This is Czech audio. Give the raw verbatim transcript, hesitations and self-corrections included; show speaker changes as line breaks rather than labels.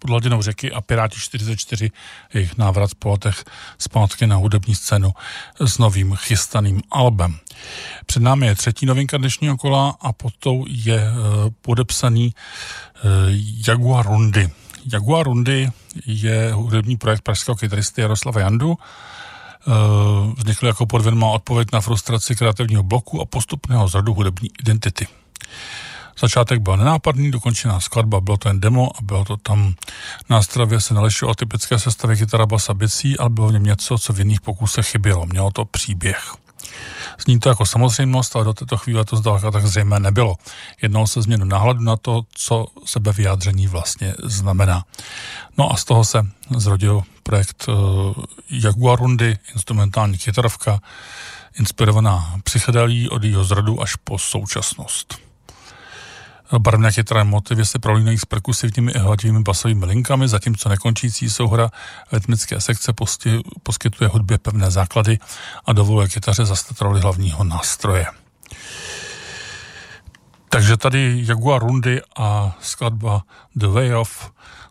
pod hladinou řeky a Piráti čtyřicet čtyři, jejich návrat po letech zpátky na hudební scénu s novým chystaným albem. Před námi je třetí novinka dnešního kola a pod tou je e, podepsaný e, Jaguar Rundy. Jaguar Rundy je hudební projekt pražského kytaristy Jaroslava Jandu. E, vznikl jako podvědomá odpověď na frustraci kreativního bloku a postupného zrodu hudební identity. Začátek byl nenápadný, dokončená skladba, bylo to jen demo a bylo to tam nástrojově se nelišilo od typické sestavy kytara, basa, bicí, ale bylo v něm něco, co v jiných pokusech chybělo. Mělo to příběh. Zní to jako samozřejmost, ale do této chvíle to zdaleka tak zřejmé nebylo. Jednalo se změnu náhledu na to, co sebevyjádření vlastně znamená. No a z toho se zrodil projekt uh, Jaguar Rundy, instrumentální kytarovka, inspirovaná psychedelí od jeho zrodu až po současnost. Barevné kytarové motivy se prolínají s perkusivními a hladivými basovými linkami, zatímco nekončící souhra rytmické sekce posti, poskytuje hudbě pevné základy a dovoluje kytaře zastat roli hlavního nástroje. Takže tady Jaguar Rundy a skladba The Way Off